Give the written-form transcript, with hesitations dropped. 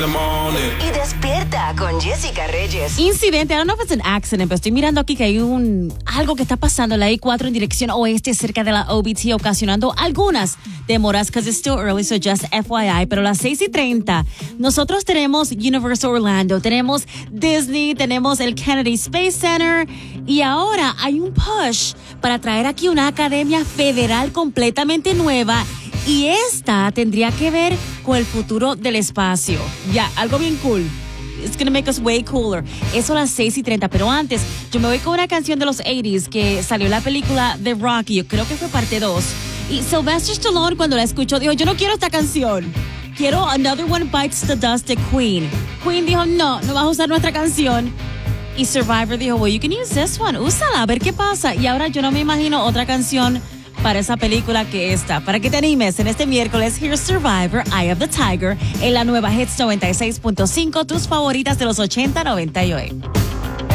Y despierta con Jessica Reyes. Incidente, I don't know if it's an accident, pero estoy mirando aquí que hay algo que está pasando en la I-4 en dirección oeste cerca de la OBT, ocasionando algunas demoras, because it's still early, so just FYI. Pero a las 6:30, nosotros tenemos Universal Orlando, tenemos Disney, tenemos el Kennedy Space Center, y ahora hay un push para traer aquí una academia federal completamente nueva. Y esta tendría que ver con el futuro del espacio. Ya, algo bien cool. It's gonna make us way cooler. Eso a las 6:30. Pero antes, yo me voy con una canción de los 80s que salió en la película The Rocky. Yo creo que fue parte 2. Y Sylvester Stallone, cuando la escuchó, dijo, yo no quiero esta canción. Quiero Another One Bites the Dust de Queen. Queen dijo, no vas a usar nuestra canción. Y Survivor dijo, well, you can use this one. Úsala, a ver qué pasa. Y ahora yo no me imagino otra canción para esa película que esta. Para que te animes en este miércoles, here's Survivor, Eye of the Tiger, en la nueva Hits 96.5, tus favoritas de los 80, 90 y hoy.